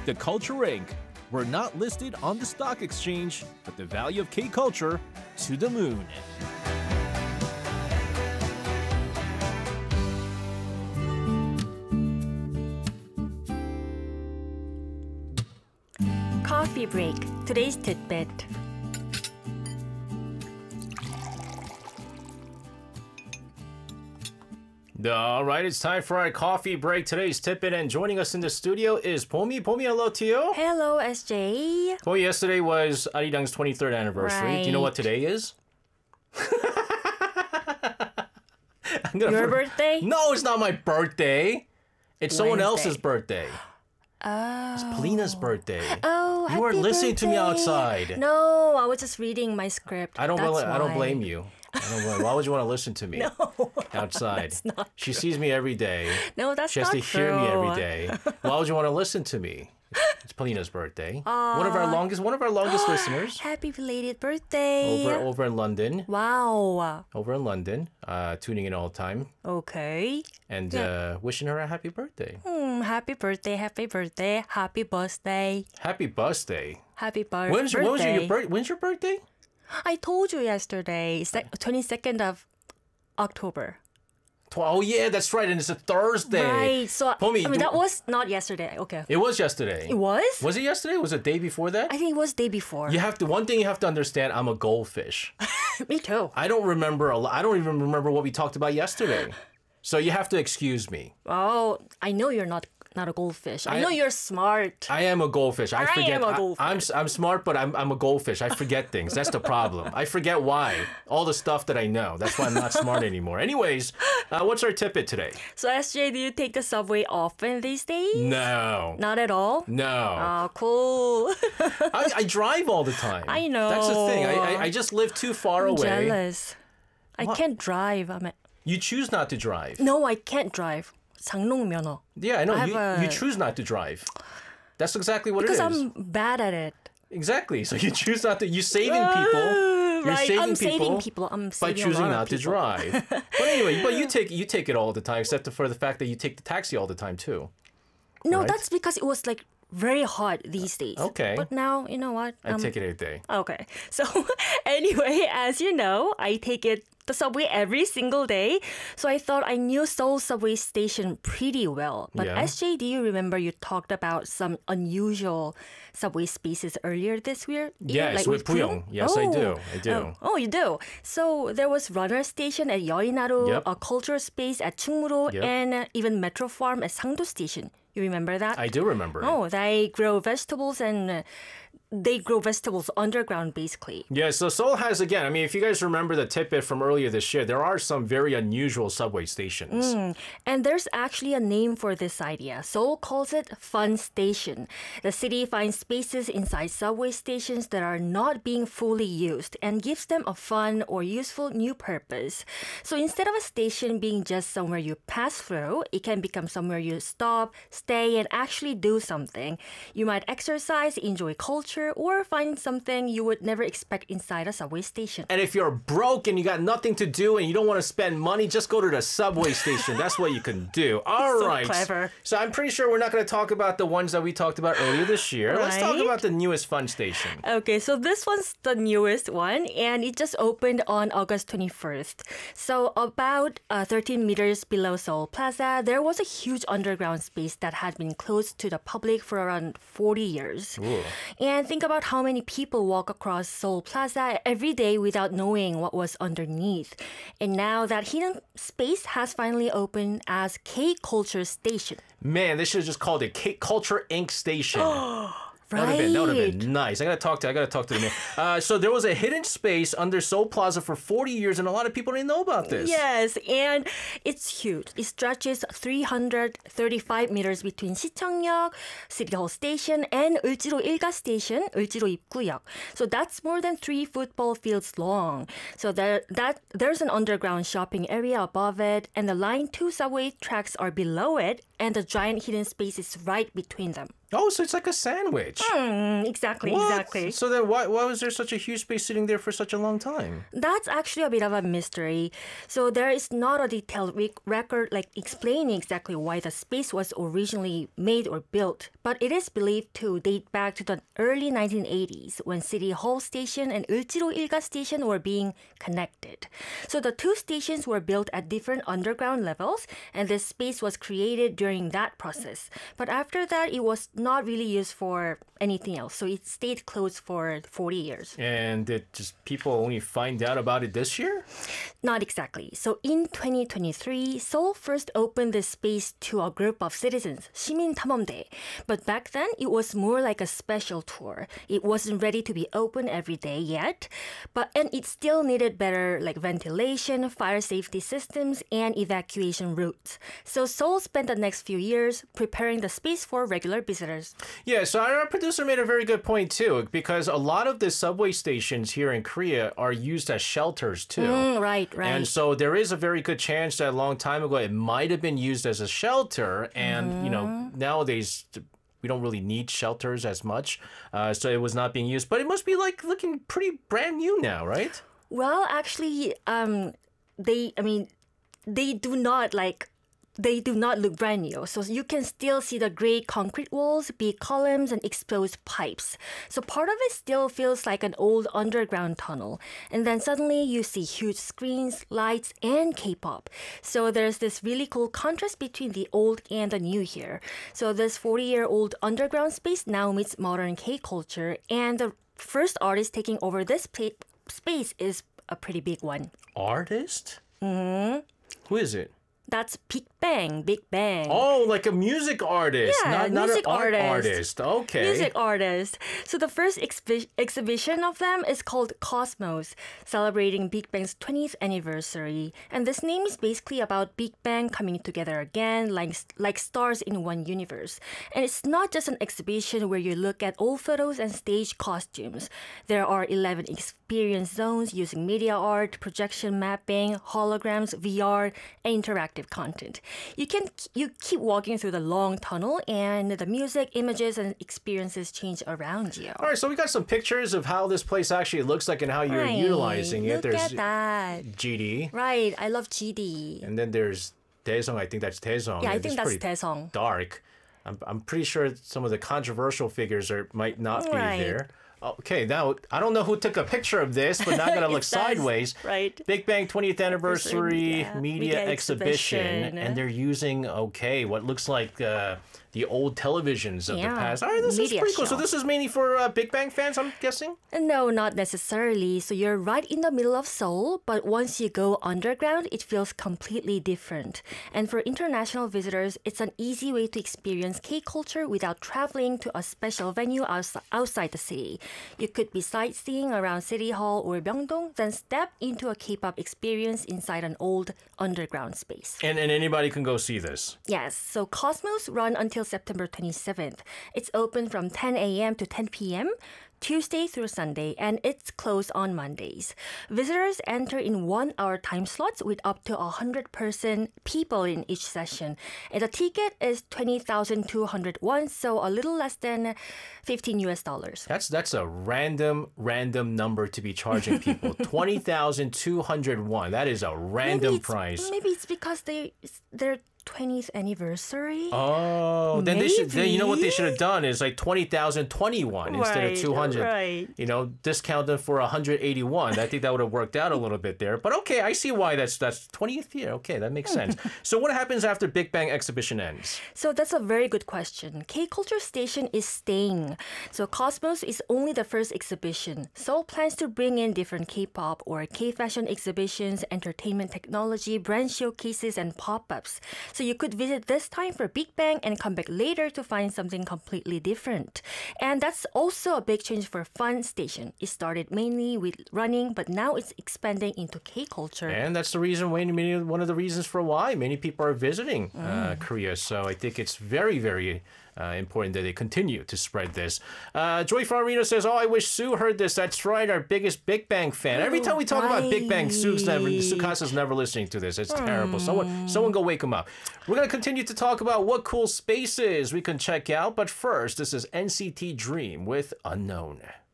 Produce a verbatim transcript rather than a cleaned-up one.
The Culture Incorporated. We're not listed on the stock exchange, but the value of K-Culture to the moon. Coffee break. Today's tidbit. All right, it's time for our coffee break. Today's tidbit, and joining us in the studio is Pomi. Pomi, hello to you. Hello, S J. Pomi, yesterday was Arirang's twenty-third anniversary. Right. Do you know what today is? I'm gonna Your for- birthday? No, it's not my birthday. It's someone Wednesday. else's birthday. Oh. It's Polina's birthday. Oh, You were happy listening to me birthday. outside. No, I was just reading my script. I don't. That's Bl- I don't why. blame you. I don't blame. Why would you want to listen to me outside? That's not She sees me every day. No, that's She has not to hear true. me every day. Why would you want to listen to me? It's Polina's birthday. One of our longest, one of our longest listeners Happy belated birthday. over over in London. Wow. Over in London, uh, tuning in all the time Okay. and Yeah. uh, wishing her a happy birthday. Hmm, happy birthday, happy birthday, happy birthday, Happy birthday. happy bir- When's birthday. when was your, your birth? When's your birthday? I told you yesterday. It's like twenty-second of October. Tw- Oh yeah, that's right, and it's a Thursday. Right. So Pomi, I mean do- that was not yesterday. Okay. It was yesterday. It was? Was it yesterday? Was it the day before that? I think it was day before. You have to. One thing you have to understand. I'm a goldfish. Me too. I don't remember a lot. I don't even remember what we talked about yesterday. So you have to excuse me. Oh, I know you're not not a goldfish. I, I- know you're smart. I am a goldfish. I I forget. am a goldfish. I, am I'm smart, but I'm I'm a goldfish. I forget things. That's the problem. I forget why. All the stuff that I know. That's why I'm not smart anymore. Anyways, uh, what's our tidbit today? So S J, do you take the subway often these days? No. Not at all? No. Oh, cool. I, I drive all the time. I know. That's the thing. I, I, I just live too far I'm away. jealous. I What? can't drive. I'm a... You choose not to drive. No, I can't drive. 장롱 면허. Yeah, I know. I you, have a- you choose not to drive. That's exactly what Because it is. I'm bad at it. Exactly. So you choose not to. You're saving people. You're right, saving I'm people saving people. I'm by saving a choosing lot not of to people. drive. But anyway, but you take you take it all the time, except for the fact that you take the taxi all the time too. No, Right? that's because it was like very hot these days. Okay. But now, you know what? I take it every day. Okay. So anyway, as you know, I take it the subway every single day. So I thought I knew Seoul subway station pretty well. But Yeah. S J, do you remember you talked about some unusual subway spaces earlier this year? year, Yes, with Puyong. Yes, I do. I do. Oh, oh, you do. So there was Runner Station at Yeoinaru, Yep. a cultural space at Chungmuro, Yep. and uh, even Metro Farm at Sangdo Station. You remember that? I do remember. it. Oh, they grow vegetables and uh, they grow vegetables underground, basically. Yeah, so Seoul has, again, I mean, if you guys remember the tidbit from earlier this year, there are some very unusual subway stations. And there's actually a name for this idea. Seoul calls it Fun Station. The city finds spaces inside subway stations that are not being fully used and gives them a fun or useful new purpose. So instead of a station being just somewhere you pass through, it can become somewhere you stop, stay, and actually do something. You might exercise, enjoy culture, or find something you would never expect inside a subway station. And if you're broke and you got nothing to do and you don't want to spend money, just go to the subway station. That's what you can do. All So right. clever. So I'm pretty sure we're not going to talk about the ones that we talked about earlier this year. Let's talk Right. about the newest fun station. Okay, so this one's the newest one, and it just opened on August twenty-first. So about uh, thirteen meters below Seoul Plaza, there was a huge underground space that had been closed to the public for around forty years. Ooh. And think about how many people walk across Seoul Plaza every day without knowing what was underneath. And now that hidden space has finally opened as K-Culture Station. Man, they should have just called it K- Culture Incorporated Station. Right. That would have been, that would have been nice. I gotta talk to I gotta talk to the man. Uh, so there was a hidden space under Seoul Plaza for forty years, and a lot of people didn't know about this. Yes, and it's huge. It stretches three hundred thirty-five meters between 시청역, City Hall Station, and 을지로 일가 Station, 을지로 입구역. So that's more than three football fields long. So there, that there's an underground shopping area above it, and the Line two subway tracks are below it, and the giant hidden space is right between them. Oh, so it's like a sandwich. Mm, exactly, What? exactly. So then why, why was there such a huge space sitting there for such a long time? That's actually a bit of a mystery. So there is not a detailed rec- record like explaining exactly why the space was originally made or built, but it is believed to date back to the early nineteen eighties when City Hall Station and Ulchiro Ilga Station were being connected. So the two stations were built at different underground levels, and this space was created during that process. But after that, it was not really used for anything else. So it stayed closed for forty years. And did just people only find out about it this year? Not exactly. So in twenty twenty-three, Seoul first opened this space to a group of citizens, 시민탐험대. But back then, it was more like a special tour. It wasn't ready to be open every day yet, but and it still needed better like ventilation, fire safety systems, and evacuation routes. So Seoul spent the next few years preparing the space for regular visitors. Yeah, so our producer made a very good point too, because a lot of the subway stations here in Korea are used as shelters too. Mm, right, right. And so there is a very good chance that a long time ago it might have been used as a shelter. And, you know, nowadays we don't really need shelters as much. Uh, so it was not being used. But it must be like looking pretty brand new now, right? Well, actually, um, they, I mean, they do not like, they do not look brand new. So you can still see the gray concrete walls, big columns, and exposed pipes. So part of it still feels like an old underground tunnel. And then suddenly you see huge screens, lights, and K-pop. So there's this really cool contrast between the old and the new here. So this forty-year-old underground space now meets modern K-culture, and the first artist taking over this pa- space is a pretty big one. Artist? Mm-hmm. Who is it? That's Big Bang, Big Bang. Oh, like a music artist, Yeah, not, not music an art artist. artist. Okay. Music artist. So the first exhi- exhibition of them is called Cosmos, celebrating Big Bang's twentieth anniversary. And this name is basically about Big Bang coming together again, like, like stars in one universe. And it's not just an exhibition where you look at old photos and stage costumes. There are eleven experience zones using media art, projection mapping, holograms, V R, and interactive content. You can you keep walking through the long tunnel, and the music, images, and experiences change around you. All right, so we got some pictures of how this place actually looks like and how you're Right. utilizing it. Look There's at that. G D, Right, I love G D. and then there's Daesung. I think that's Daesung. Yeah, I and think it's that's pretty Daesung. dark. I'm, I'm pretty sure some of the controversial figures are might not Right. be there. Okay, now I don't know who took a picture of this, but now I'm gonna look It does, sideways. right. Big Bang twentieth anniversary yeah, media, media exhibition, exhibition. and they're using okay, what looks like uh, the old televisions of Yeah, the past. All right, this is media pretty cool. So show. this is mainly for uh, Big Bang fans, I'm guessing. No, not necessarily. So you're right in the middle of Seoul, but once you go underground, it feels completely different. And for international visitors, it's an easy way to experience K-culture without traveling to a special venue outs- outside the city. You could be sightseeing around City Hall or Myeongdong, then step into a K-pop experience inside an old underground space. And and anybody can go see this. Yes, so Cosmos run until September twenty-seventh. It's open from ten a.m. to ten p.m. Tuesday through Sunday, and it's closed on Mondays. Visitors enter in one-hour time slots with up to one hundred person people in each session. And the ticket is twenty thousand two hundred won, so a little less than fifteen U S dollars. That's that's a random random number to be charging people. Twenty thousand two hundred one. That is a random maybe it's, price. Maybe it's because they they're twentieth anniversary. Oh, then they should. Then you know what they Maybe? should have done is like twenty thousand twenty-one instead of Right, two hundred. right. You know, discount them for one hundred eighty-one. I think that would have worked out a little bit there. But okay, I see why that's that's twentieth year. Okay, that makes sense. So what happens after Big Bang exhibition ends? So that's a very good question. K-Culture Station is staying. So Cosmos is only the first exhibition. Seoul plans to bring in different K-pop or K-fashion exhibitions, entertainment technology, brand showcases, and pop-ups. So you could visit this time for Big Bang and come back later to find something completely different. And that's also a big change for Fun Station. It started mainly with running, but now it's expanding into K-Culture. And that's the reason, many, many, one of the reasons for why many people are visiting uh, Korea. So I think it's very, very uh, important that they continue to spread this. Uh, Joy Farino says, oh, I wish Sue heard this. That's right, our biggest Big Bang fan. Every time we talk right. about Big Bang, Sue's never, Sukasa's never listening to this. It's terrible. Someone, someone go wake him up. We're going to continue to talk about what cool spaces we can check out. But first, this is N C T Dream with Unknown.